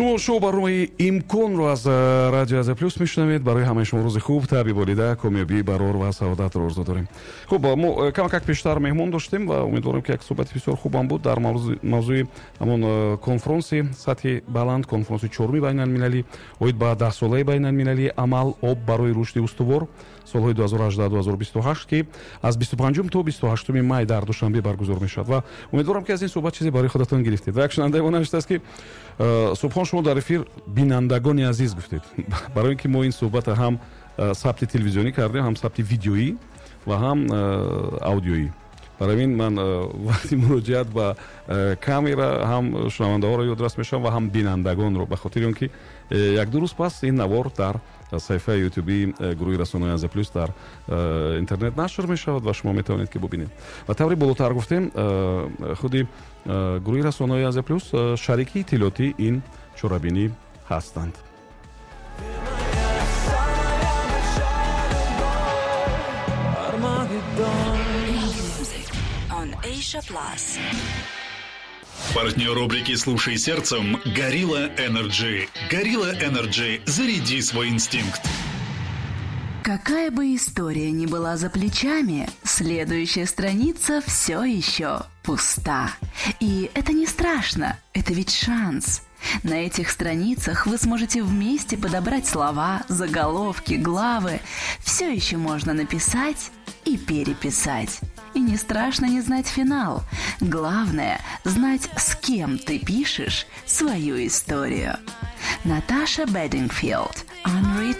шумо шоу барномаи имконро аз радио Азия Плюс мешунавед. Барои ҳамаи шумо рӯзи хуб, таби волида, комёбӣ, барор ва саодатро орзу дорем. Хуб, мо камакак пештар меҳмон доштем ва умедворам ки як суҳбати бисёр хубам буд дар мавзӯи ҳамон конфронси сатҳи баланд, конфронси чорми байналмилалӣ оид ба 10-солаи байналмилалии амал об барои рушди устувор солҳои 2018-2028 ки аз 25 то 28 май дар душанбе баргузор мешавад ва умедворам ки аз ин суҳбат чизе барои худатон гирифтед. Ва як шунавандаи мо навиштааст ки субҳон шумо дар эфир бинандагони азиз гуфтед. Барои ин ки мо ин суҳбата ҳам сабти телевизионӣ кардем, ҳам сабти видеоӣ ва ҳам аудиоӣ. Барои ин ман вақти муроҷиат ба камера ҳам шунавандаҳоро ёдрас мешавам ва ҳам бинандагонро, ба хотири он ки як-ду рӯз пас ин навор дар саҳифаи ютуби гурӯҳи расонаи Азия Плюс дар интернет нашр мешавад ва шумо метавонед ки бубинед. Ва таври болотар гуфтем, худи гурӯҳи расонаи Азия Плюс шарики иттилоъоти ин чорабинӣ ҳастанд. Партнер рубрики «Слушай сердцем» – Gorilla Energy. Gorilla Energy. Заряди свой инстинкт. Какая бы история ни была за плечами, следующая страница все еще пуста. И это не страшно, это ведь шанс. На этих страницах вы сможете вместе подобрать слова, заголовки, главы. Все еще можно написать и переписать. И не страшно не знать финал. Главное – знать, с кем ты пишешь свою историю. Наташа Бедингфилд. Unwritten